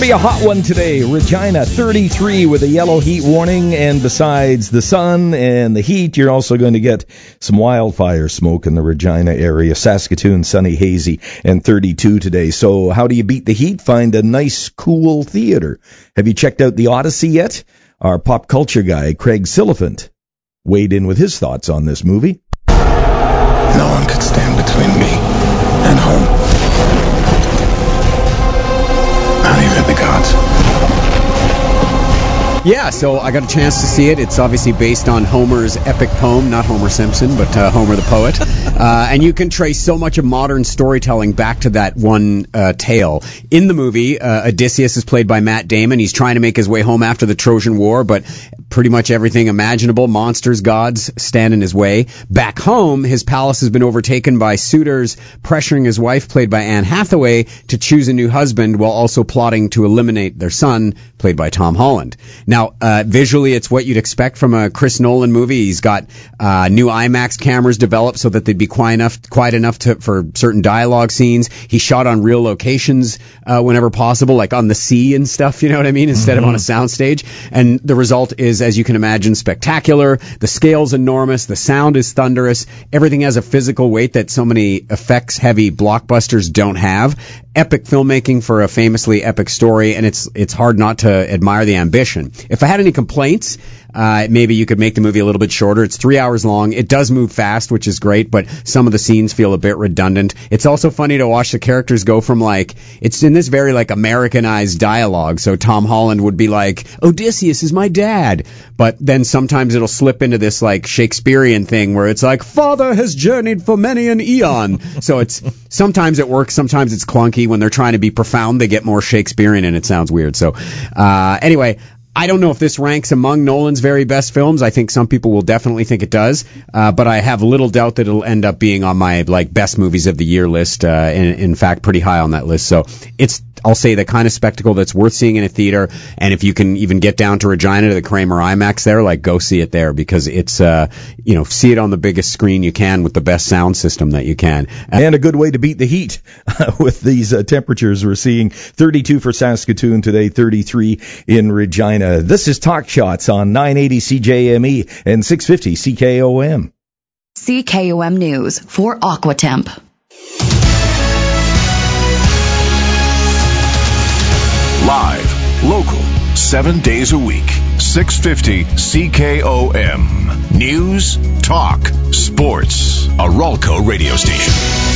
be a hot one today. Regina, 33 with a yellow heat warning. And besides the sun and the heat, you're also going to get some wildfire smoke in the Regina area. Saskatoon, sunny, hazy, and 32 today. So how do you beat the heat? Find a nice, cool theater. Have you checked out the Odyssey yet? Our pop culture guy, Craig Silliphant, weighed in with his thoughts on this movie. No one could stand between me and home. Not even the gods. Yeah, so I got a chance to see it. It's obviously based on Homer's epic poem, not Homer Simpson, but Homer the poet. And you can trace so much of modern storytelling back to that one tale. In the movie, Odysseus is played by Matt Damon. He's trying to make his way home after the Trojan War, but pretty much everything imaginable, monsters, gods, stand in his way. Back home, his palace has been overtaken by suitors pressuring his wife, played by Anne Hathaway, to choose a new husband while also plotting to eliminate their son, played by Tom Holland. Now, visually, it's what you'd expect from a Chris Nolan movie. He's got new IMAX cameras developed so that they'd be quiet enough for certain dialogue scenes. He shot on real locations whenever possible, like on the sea and stuff, you know what I mean, instead of on a soundstage. And the result is, as you can imagine, spectacular. The scale's enormous. The sound is thunderous. Everything has a physical weight that so many effects-heavy blockbusters don't have. Epic filmmaking for a famously epic story, and it's hard not to admire the ambition. If I had any complaints, maybe you could make the movie a little bit shorter. It's 3 hours long. It does move fast, which is great, but some of the scenes feel a bit redundant. It's also funny to watch the characters go from it's in this very Americanized dialogue. So Tom Holland would be like, Odysseus is my dad. But then sometimes it'll slip into this Shakespearean thing where it's like, father has journeyed for many an eon. So sometimes it works, sometimes it's clunky. When they're trying to be profound, they get more Shakespearean and it sounds weird. So anyway, I don't know if this ranks among Nolan's very best films. I think some people will definitely think it does, but I have little doubt that it'll end up being on my best movies of the year list. In fact, pretty high on that list. So it's, I'll say, the kind of spectacle that's worth seeing in a theater. And if you can even get down to Regina to the Kramer IMAX there, go see it there, because it's see it on the biggest screen you can with the best sound system that you can. And a good way to beat the heat with these temperatures. We're seeing 32 for Saskatoon today, 33 in Regina. This is Talk Shots on 980 CJME and 650 CKOM. CKOM News for Aquatemp. Live, local, 7 days a week, 650 CKOM. News, talk, sports. A Ralco radio station.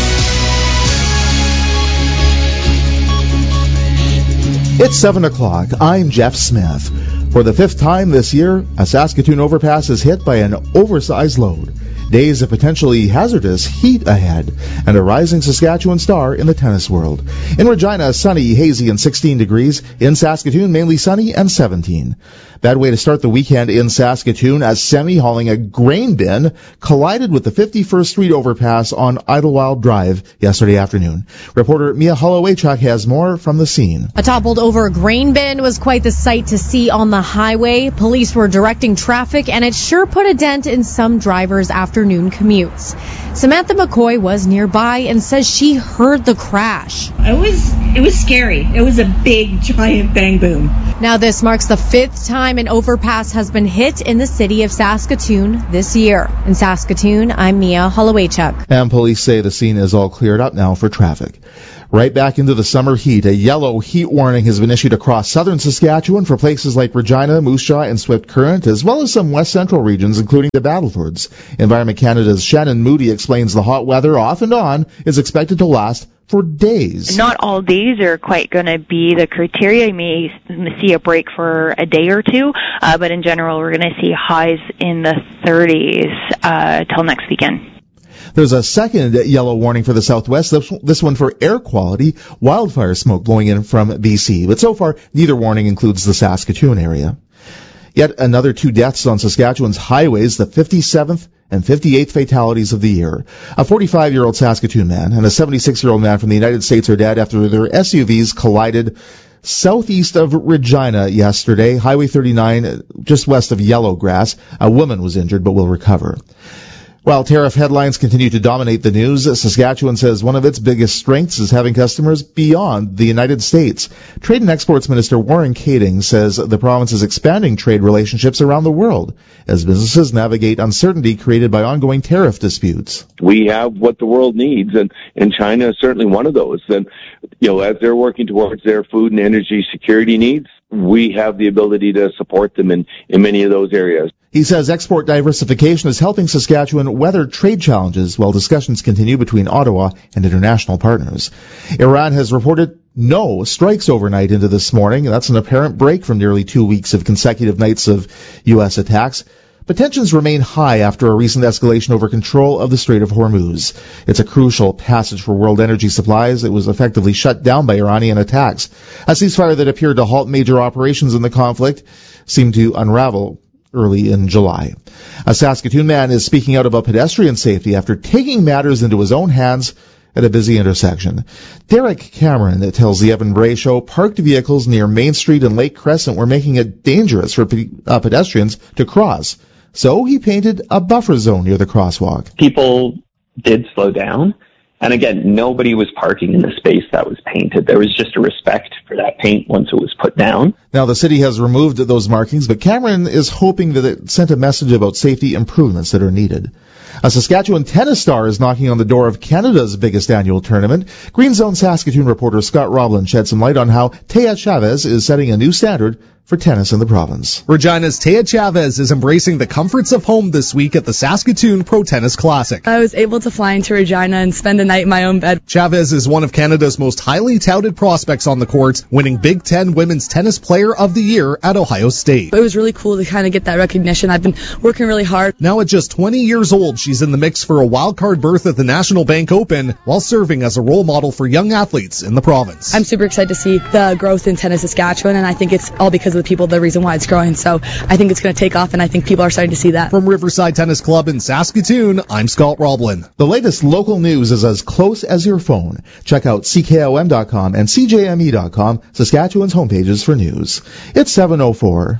It's 7 o'clock. I'm Jeff Smith. For the fifth time this year, a Saskatoon overpass is hit by an oversized load. Days of potentially hazardous heat ahead, and a rising Saskatchewan star in the tennis world. In Regina, sunny, hazy, and 16 degrees. In Saskatoon, mainly sunny and 17. Bad way to start the weekend in Saskatoon, as semi hauling a grain bin collided with the 51st Street overpass on Idlewild Drive yesterday afternoon. Reporter Mia Hollowaychuk has more from the scene. A toppled over grain bin was quite the sight to see on the highway. Police were directing traffic, and it sure put a dent in some drivers' afternoon commutes. Samantha McCoy was nearby and says she heard the crash. It was scary. It was a big, giant bang boom. Now this marks the fifth time an overpass has been hit in the city of Saskatoon this year. In Saskatoon, I'm Mia Hollowaychuk. And police say the scene is all cleared up now for traffic. Right back into the summer heat. A yellow heat warning has been issued across southern Saskatchewan for places like Regina, Moose Jaw, and Swift Current, as well as some west central regions, including the Battlefoods. Environment Canada's Shannon Moody explains the hot weather off and on is expected to last for days. Not all days are quite going to be the criteria. You may see a break for a day or two, but in general, we're going to see highs in the 30s till next weekend. There's a second yellow warning for the southwest, this one for air quality, wildfire smoke blowing in from BC. But so far, neither warning includes the Saskatoon area. Yet another 2 deaths on Saskatchewan's highways, the 57th and 58th fatalities of the year. A 45-year-old Saskatoon man and a 76-year-old man from the United States are dead after their SUVs collided southeast of Regina yesterday. Highway 39, just west of Yellowgrass. A woman was injured but will recover. While tariff headlines continue to dominate the news, Saskatchewan says one of its biggest strengths is having customers beyond the United States. Trade and Exports Minister Warren Kading says the province is expanding trade relationships around the world as businesses navigate uncertainty created by ongoing tariff disputes. We have what the world needs, and China is certainly one of those. And, as they're working towards their food and energy security needs, we have the ability to support them in many of those areas. He says export diversification is helping Saskatchewan weather trade challenges while discussions continue between Ottawa and international partners. Iran has reported no strikes overnight into this morning. That's an apparent break from nearly 2 weeks of consecutive nights of U.S. attacks. But tensions remain high after a recent escalation over control of the Strait of Hormuz. It's a crucial passage for world energy supplies. It was effectively shut down by Iranian attacks. A ceasefire that appeared to halt major operations in the conflict seemed to unravel early in July. A Saskatoon man is speaking out about pedestrian safety after taking matters into his own hands at a busy intersection. Derek Cameron tells the Evan Bray Show parked vehicles near Main Street and Lake Crescent were making it dangerous for pedestrians to cross. So he painted a buffer zone near the crosswalk. People did slow down. And again, nobody was parking in the space that was painted. There was just a respect for that paint once it was put down. Now, the city has removed those markings, but Cameron is hoping that it sent a message about safety improvements that are needed. A Saskatchewan tennis star is knocking on the door of Canada's biggest annual tournament. Green Zone Saskatoon reporter Scott Roblin shed some light on how Taya Chavez is setting a new standard for tennis in the province. Regina's Taya Chavez is embracing the comforts of home this week at the Saskatoon Pro Tennis Classic. I was able to fly into Regina and spend a night in my own bed. Chavez is one of Canada's most highly touted prospects on the court, winning Big Ten Women's Tennis Player of the Year at Ohio State. It was really cool to kind of get that recognition. I've been working really hard. Now at just 20 years old, she's in the mix for a wildcard berth at the National Bank Open while serving as a role model for young athletes in the province. I'm super excited to see the growth in tennis Saskatchewan, and I think it's all because of the people, the reason why it's growing. So I think it's going to take off, and I think people are starting to see that. From Riverside Tennis Club in Saskatoon, I'm Scott Roblin. The latest local news is as close as your phone. Check out CKOM.com and CJME.com, Saskatchewan's homepages for news. It's 7:04.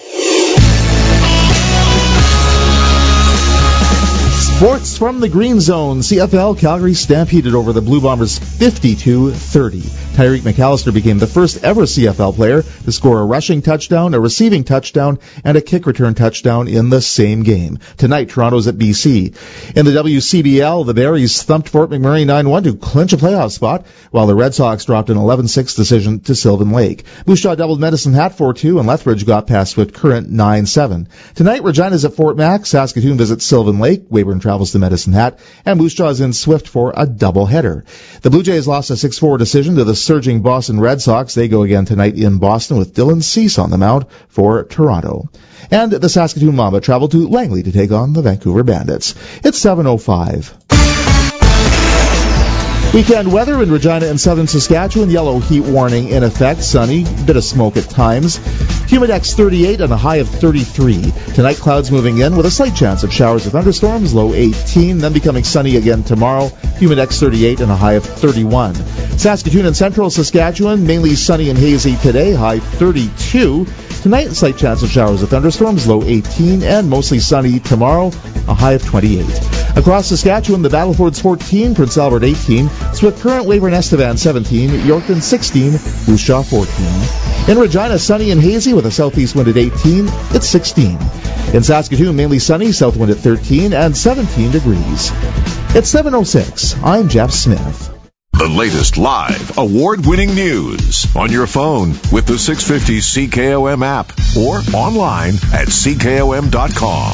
Sports from the Green Zone. CFL Calgary stampeded over the Blue Bombers 52-30. Tyreek McAllister became the first ever CFL player to score a rushing touchdown, a receiving touchdown, and a kick return touchdown in the same game. Tonight, Toronto's at BC. In the WCBL, the Berries thumped Fort McMurray 9-1 to clinch a playoff spot, while the Red Sox dropped an 11-6 decision to Sylvan Lake. Moose Jaw doubled Medicine Hat 4-2, and Lethbridge got past Swift Current 9-7. Tonight, Regina's at Fort Mac, Saskatoon visits Sylvan Lake, Weyburn travels to Medicine Hat, and Moose Jaw's in Swift for a doubleheader. The Blue Jays lost a 6-4 decision to the surging Boston Red Sox. They go again tonight in Boston with Dylan Cease on the mound for Toronto. And the Saskatoon Mamba travel to Langley to take on the Vancouver Bandits. It's 7:05. Weekend weather in Regina and southern Saskatchewan. Yellow heat warning in effect. Sunny, bit of smoke at times. Humidex 38 and a high of 33. Tonight, clouds moving in with a slight chance of showers or thunderstorms, low 18, then becoming sunny again tomorrow. Humidex 38 and a high of 31. Saskatoon and central Saskatchewan, mainly sunny and hazy today, high 32. Tonight, slight chance of showers or thunderstorms, low 18, and mostly sunny tomorrow, a high of 28. Across Saskatchewan, the Battlefords 14, Prince Albert 18, Swift Current, Weyburn Estevan 17, Yorkton 16, Moose Jaw 14. In Regina, sunny and hazy with a southeast wind at 18, it's 16. In Saskatoon, mainly sunny, south wind at 13 and 17 degrees. It's 7:06. I'm Jeff Smith. The latest live, award-winning news on your phone with the 650 CKOM app or online at CKOM.com.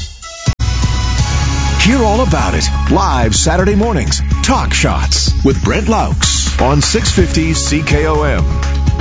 Hear all about it live Saturday mornings. Talk Shots with Brent Laux on 650 CKOM.